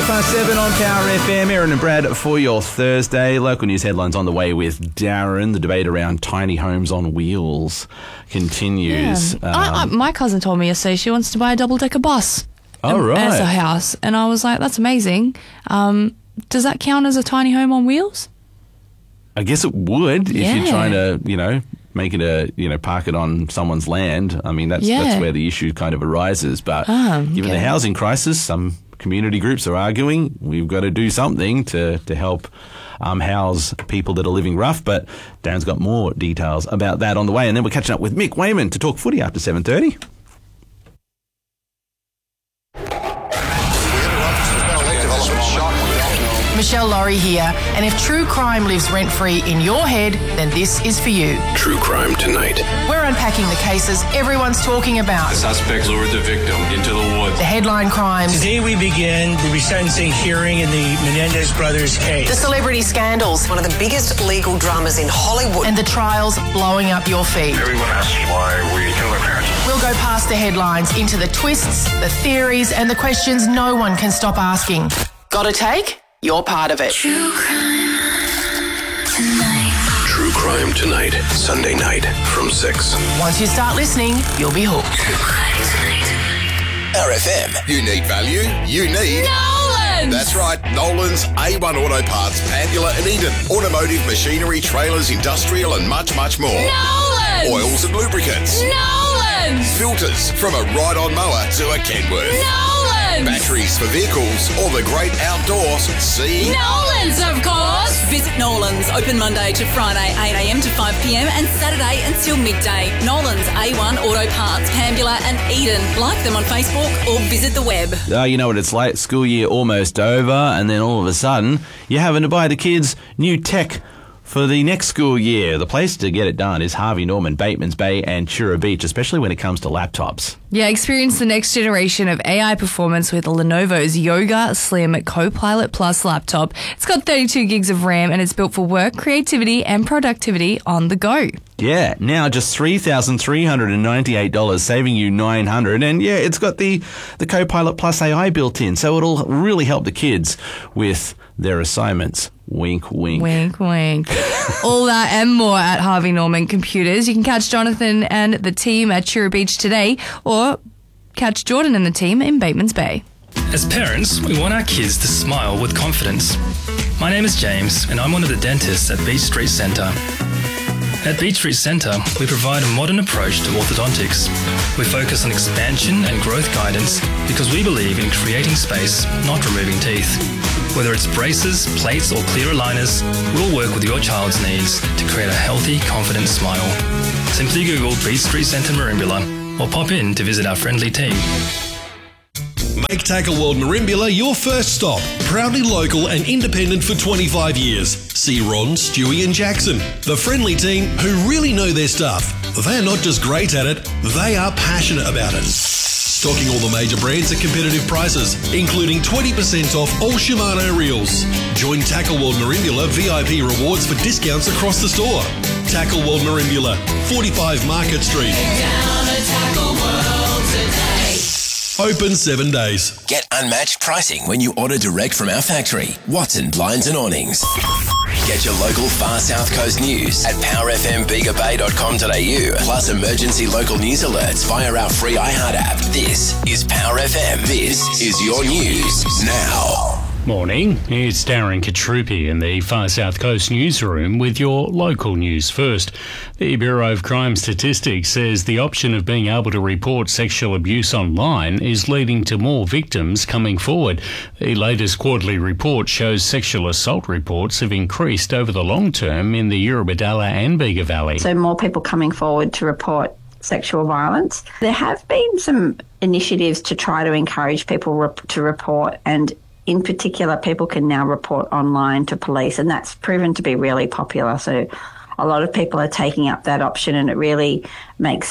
7 on Power FM. Aaron and Brad for your Thursday. Local news headlines on the way with Darren. The debate around tiny homes on wheels continues. Yeah. My cousin told me yesterday she wants to buy a double-decker bus as a house. And I was like, that's amazing. Does that count as a tiny home on wheels? I guess it would if you're trying to, make it park it on someone's land. I mean, that's where the issue kind of arises. But given the housing crisis, some community groups are arguing we've got to do something to help house people that are living rough. But Dan's got more details about that on the way. And then we're catching up with Mick Wayman to talk footy after 7:30. Michelle Laurie here, and if true crime lives rent-free in your head, then this is for you. True Crime Tonight. We're unpacking the cases everyone's talking about. The suspect lured the victim into the woods. The headline crimes. Today we begin the resentencing hearing in the Menendez brothers case. The celebrity scandals. One of the biggest legal dramas in Hollywood. And the trials blowing up your feed. Everyone asks why we kill our parents. We'll go past the headlines into the twists, the theories, and the questions no one can stop asking. Got a take? You're part of it. True Crime Tonight. True Crime Tonight, Sunday night from 6. Once you start listening, you'll be hooked. True Crime Tonight. RFM. You need value. You need... Nolan's! That's right. Nolan's A1 Auto Parts, Pambula and Eden. Automotive, machinery, trailers, industrial and much, much more. Nolan's! Oils and lubricants. Nolan's! Filters, from a ride-on mower to a Kenworth. Nolan's! Batteries for vehicles or the great outdoors. See? Nolan's, of course! Visit Nolan's, open Monday to Friday, 8am to 5pm and Saturday until midday. Nolan's A1 Auto Parts, Pambula and Eden. Like them on Facebook or visit the web. You know what it's like. School year almost over, and then all of a sudden you're having to buy the kids new tech for the next school year. The place to get it done is Harvey Norman, Batemans Bay and Chura Beach, especially when it comes to laptops. Yeah, experience the next generation of AI performance with Lenovo's Yoga Slim Copilot Plus laptop. It's got 32 gigs of RAM and it's built for work, creativity and productivity on the go. Yeah, now just $3,398, saving you $900. And yeah, it's got the Copilot Plus AI built in, so it'll really help the kids with their assignments. Wink, wink. Wink, wink. All that and more at Harvey Norman Computers. You can catch Jonathan and the team at Chura Beach today, or catch Jordan and the team in Batemans Bay. As parents, we want our kids to smile with confidence. My name is James, and I'm one of the dentists at Beach Street Centre. At Beach Street Centre, we provide a modern approach to orthodontics. We focus on expansion and growth guidance because we believe in creating space, not removing teeth. Whether it's braces, plates or clear aligners, we'll work with your child's needs to create a healthy, confident smile. Simply Google Beach Street Centre Merimbula or pop in to visit our friendly team. Make Tackle World Merimbula your first stop. Proudly local and independent for 25 years. See Ron, Stewie and Jackson, the friendly team who really know their stuff. They're not just great at it, they are passionate about it. Stocking all the major brands at competitive prices, including 20% off all Shimano reels. Join Tackle World Merimbula VIP rewards for discounts across the store. Tackle World Merimbula, 45 Market Street. Down at Tackle World today. Open 7 days. Get unmatched pricing when you order direct from our factory. Watson Blinds and Awnings. Get your local Far South Coast news at powerfmbigabay.com.au, plus emergency local news alerts via our free iHeart app. This is Power FM. This is your news now. Morning, it's Darren Katrupi in the Far South Coast newsroom with your local news first. The Bureau of Crime Statistics says the option of being able to report sexual abuse online is leading to more victims coming forward. The latest quarterly report shows sexual assault reports have increased over the long term in the Eurobodalla and Bega Valley. So more people coming forward to report sexual violence. There have been some initiatives to try to encourage people to report, and in particular, people can now report online to police, and that's proven to be really popular. So a lot of people are taking up that option, and it really makes it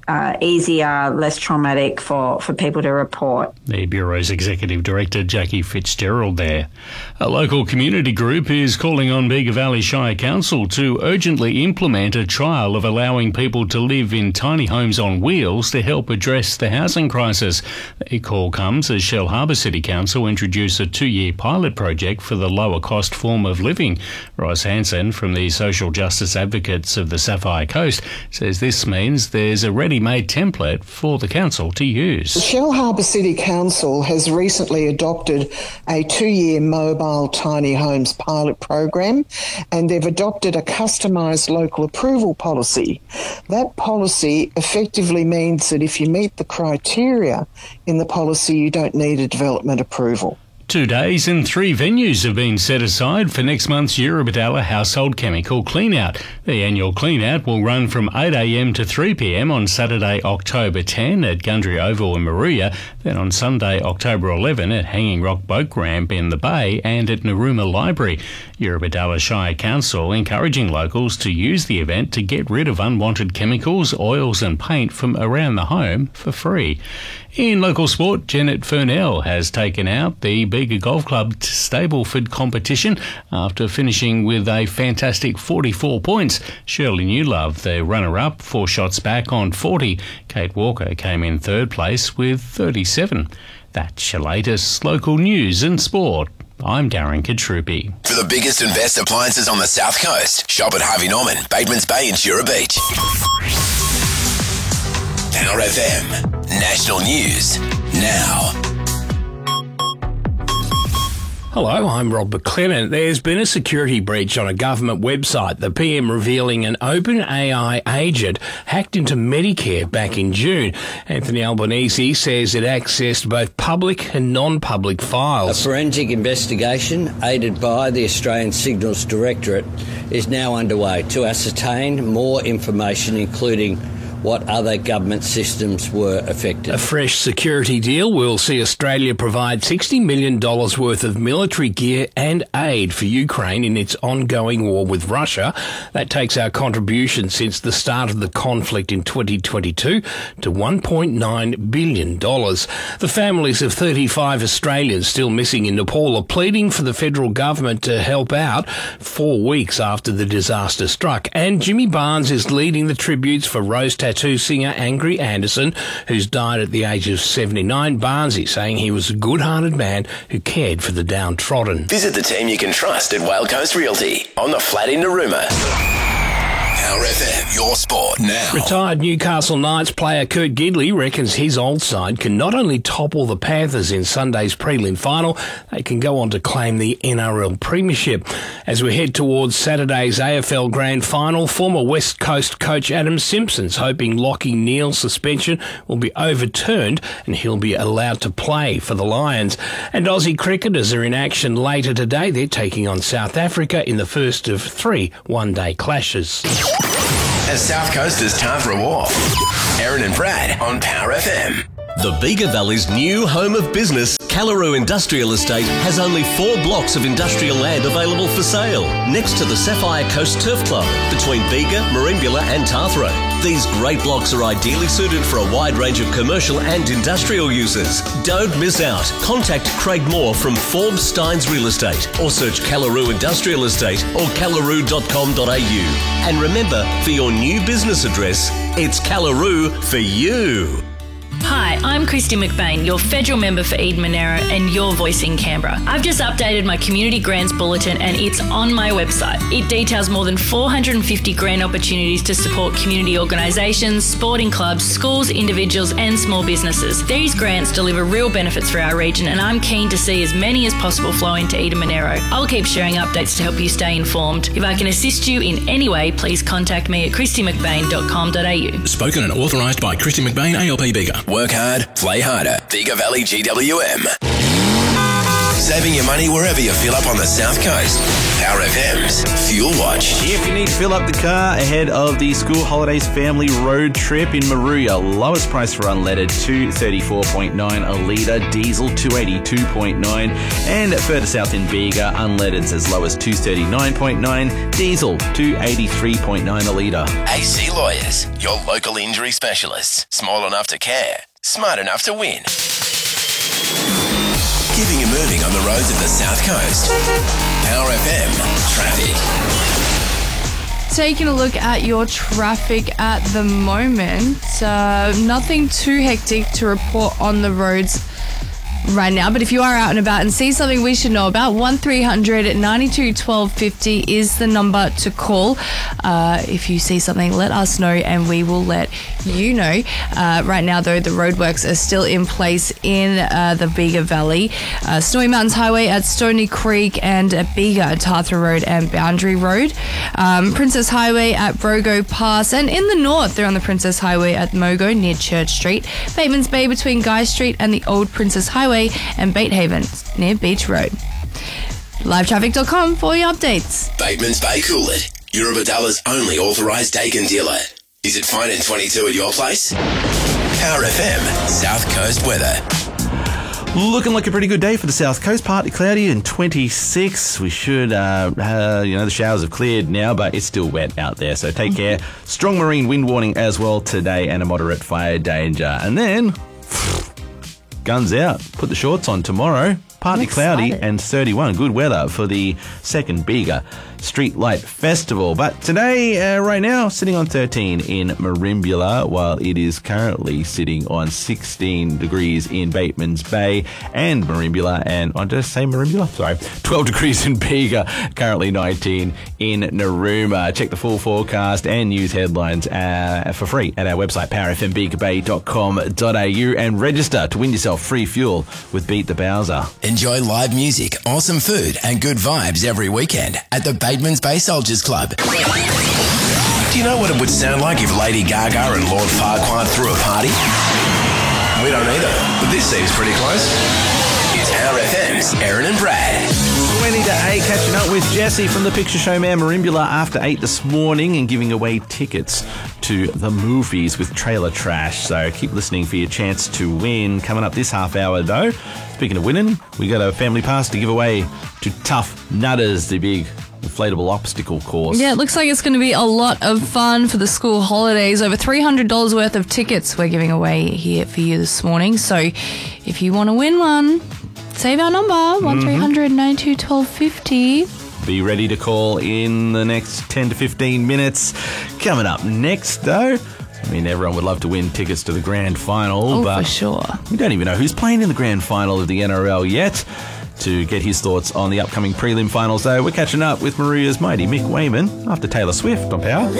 easier, less traumatic for people to report. The Bureau's Executive Director, Jackie Fitzgerald there. A local community group is calling on Bega Valley Shire Council to urgently implement a trial of allowing people to live in tiny homes on wheels to help address the housing crisis. The call comes as Shellharbour City Council introduce a 2-year pilot project for the lower cost form of living. Ross Hansen from the Social Justice Advocates of the Sapphire Coast says this means there's a ready-made template for the council to use. The Shellharbour City Council has recently adopted a 2-year mobile tiny homes pilot program, and they've adopted a customised local approval policy. That policy effectively means that if you meet the criteria in the policy, you don't need a development approval. 2 days and 3 venues have been set aside for next month's Eurobodalla Household Chemical Clean-Out. The annual clean-out will run from 8 a.m. to 3 p.m. on Saturday, October 10 at Gundry Oval in Moruya, then on Sunday, October 11 at Hanging Rock Boat Ramp in the Bay and at Narooma Library. Eurobodalla Shire Council encouraging locals to use the event to get rid of unwanted chemicals, oils and paint from around the home for free. In local sport, Janet Furnell has taken out the Bega Golf Club Stableford competition after finishing with a fantastic 44 points. Shirley Newlove, the runner-up, 4 shots back on 40. Kate Walker came in third place with 37. That's your latest local news and sport. I'm Darren Katrupi. For the biggest and best appliances on the South Coast, shop at Harvey Norman, Batemans Bay and Jura Beach. Power FM. National News now. Hello, I'm Rob McLennan. There's been a security breach on a government website, the PM revealing an OpenAI agent hacked into Medicare back in June. Anthony Albanese says it accessed both public and non-public files. A forensic investigation, aided by the Australian Signals Directorate, is now underway to ascertain more information, including what other government systems were affected. A fresh security deal will see Australia provide $60 million worth of military gear and aid for Ukraine in its ongoing war with Russia. That takes our contribution since the start of the conflict in 2022 to $1.9 billion. The families of 35 Australians still missing in Nepal are pleading for the federal government to help out 4 weeks after the disaster struck. And Jimmy Barnes is leading the tributes for Rose Tattoo singer Angry Anderson, who's died at the age of 79. Barnesy saying he was a good-hearted man who cared for the downtrodden. Visit the team you can trust at Whale Coast Realty on the flat in Narooma. Power FM, your sport now. Retired Newcastle Knights player Kurt Gidley reckons his old side can not only topple the Panthers in Sunday's prelim final, they can go on to claim the NRL Premiership. As we head towards Saturday's AFL Grand Final, former West Coast coach Adam Simpson's hoping Lachie Neale's suspension will be overturned and he'll be allowed to play for the Lions. And Aussie cricketers are in action later today. They're taking on South Africa in the first of 3 one-day clashes. As South Coasters Tavra Wharf. Aaron and Brad on Power FM. The Bega Valley's new home of business, Callaroo Industrial Estate, has only 4 blocks of industrial land available for sale, next to the Sapphire Coast Turf Club, between Bega, Merimbula and Tathra. These great blocks are ideally suited for a wide range of commercial and industrial uses. Don't miss out. Contact Craig Moore from Forbes Steins Real Estate, or search Callaroo Industrial Estate or callaroo.com.au. And remember, for your new business address, it's Callaroo for you. Hi, I'm Christy McBain, your federal member for Eden Monaro and your voice in Canberra. I've just updated my Community Grants Bulletin and it's on my website. It details more than 450 grant opportunities to support community organisations, sporting clubs, schools, individuals and small businesses. These grants deliver real benefits for our region and I'm keen to see as many as possible flow into Eden Monaro. I'll keep sharing updates to help you stay informed. If I can assist you in any way, please contact me at christymcbain.com.au. Spoken and authorised by Christy McBain, ALP Bega. Work hard, play harder. Bega Valley GWM. Saving Saving your money wherever you fill up on the South Coast. Power FM's Fuel Watch. If you need to fill up the car ahead of the school holidays family road trip in Moruya, lowest price for unleaded, $2.34.9 a litre, diesel $2.82.9, and further south in Bega, unleaded's as low as $2.39.9, diesel $2.83.9 a litre. AC Lawyers, your local injury specialists. Small enough to care, smart enough to win. Keeping you moving on the roads of the South Coast. Power FM Traffic. Taking a look at your traffic at the moment, nothing too hectic to report on the roads right now, but if you are out and about and see something we should know about, 1300 92 12 50 is the number to call. If you see something, let us know and we will let you know. Right now though, the roadworks are still in place in the Bega Valley, Snowy Mountains Highway at Stony Creek, and at Bega at Tarthra Road and Boundary Road, Princess Highway at Brogo Pass, and in the north they're on the Princess Highway at Mogo near Church Street, Bateman's Bay between Guy Street and the Old Princess Highway, and Batehaven near Beach Road. Livetraffic.com for your updates. Bateman's Bay Coolid, Eurobadalla's only authorised Dakin dealer. Is it fine in 22 at your place? Power FM South Coast weather. Looking like a pretty good day for the South Coast. Partly cloudy and 26. We should, the showers have cleared now, but it's still wet out there, so take care. Strong marine wind warning as well today and a moderate fire danger. And then guns out. Put the shorts on tomorrow. Partly cloudy and 31. Good weather for the second Bega Street Light Festival. But today, right now, sitting on 13 in Merimbula, while it is currently sitting on 16 degrees in Bateman's Bay and Merimbula. And, did I say Merimbula? Sorry. 12 degrees in Bega, currently 19 in Narooma. Check the full forecast and news headlines for free at our website, powerfmbegabay.com.au, and register to win yourself free fuel with Beat the Bowser. Enjoy live music, awesome food, and good vibes every weekend at the Bateman's Bay Soldiers Club. Do you know what it would sound like if Lady Gaga and Lord Farquaad threw a party? We don't either, but this seems pretty close. It's Power FM's Aaron and Brad. 20 to 8, catching up with Jesse from the Picture Show Man Merimbula after 8 this morning and giving away tickets to the movies with Trailer Trash. So keep listening for your chance to win. Coming up this half hour though, speaking of winning, we got a family pass to give away to Tough Nutters, the big inflatable obstacle course. Yeah, it looks like it's going to be a lot of fun for the school holidays. Over $300 worth of tickets we're giving away here for you this morning. So if you want to win one, save our number, 1300 92 12 50. Be ready to call in the next 10 to 15 minutes. Coming up next, though, I mean, everyone would love to win tickets to the grand final, but for sure, we don't even know who's playing in the grand final of the NRL yet. To get his thoughts on the upcoming prelim finals, though, we're catching up with Maria's mighty Mick Wayman after Taylor Swift on Power.